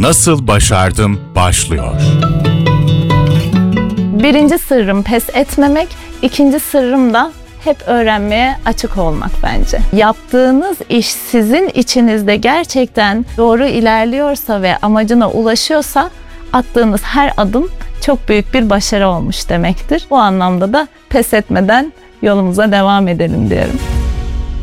Nasıl başardım başlıyor. Birinci sırrım pes etmemek, ikinci sırrım da hep öğrenmeye açık olmak bence. Yaptığınız iş sizin içinizde gerçekten doğru ilerliyorsa ve amacına ulaşıyorsa attığınız her adım çok büyük bir başarı olmuş demektir. Bu anlamda da pes etmeden yolumuza devam edelim diyorum.